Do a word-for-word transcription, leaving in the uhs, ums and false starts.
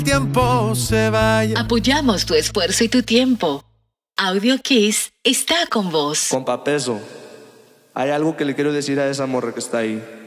tiempo se vaya. Apoyamos tu esfuerzo y tu tiempo. Audio Kiss está con vos. Compa Peso, hay algo que le quiero decir a esa morra que está ahí.